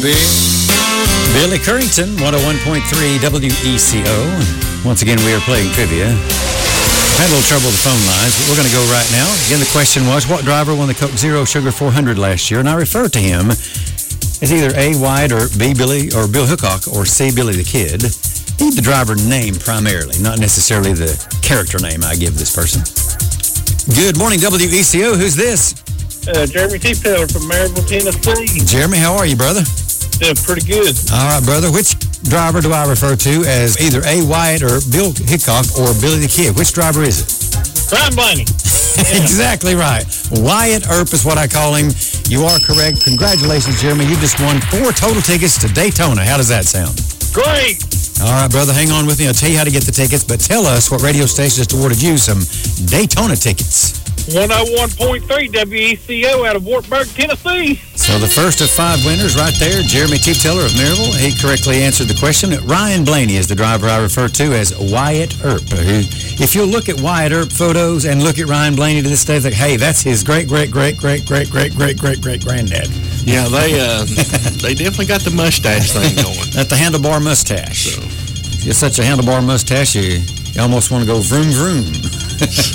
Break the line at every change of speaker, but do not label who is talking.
Billy Currington, 101.3 WECO. Once again, we are playing trivia. Had a little trouble with the phone lines, but we're going to go right now. Again, the question was, what driver won the Coke Zero Sugar 400 last year? And I refer to him as either A. Wyatt or B. Billy or Bill Hickok or C. Billy the Kid. Need the driver name primarily, not necessarily the character name I give this person. Good morning, WECO. Who's this?
Jeremy T. Taylor from Maryville, Tennessee.
Jeremy, how are you, brother?
Yeah, pretty good.
All right, brother. Which driver do I refer to as either A. Wyatt or Bill Hickok or Billy the Kid? Which driver is it?
Ryan Blaney. Yeah.
Exactly right. Wyatt Earp is what I call him. You are correct. Congratulations, Jeremy. You just won 4 total tickets to Daytona. How does that sound?
Great.
All right, brother. Hang on with me. I'll tell you how to get the tickets, but tell us what radio station just awarded you some Daytona tickets.
101.3 WECO out of Wartburg, Tennessee.
So the first of 5 winners right there, Jeremy T. Taylor of Maryville. He correctly answered the question. Ryan Blaney is the driver I refer to as Wyatt Earp. If you'll look at Wyatt Earp photos and look at Ryan Blaney to this day, think, hey, that's his great-great-great-great-great-great-great-great-granddad.
Yeah, they definitely got the mustache thing going.
That's the handlebar mustache.
So.
It's such a handlebar mustache, you almost want to go vroom, vroom.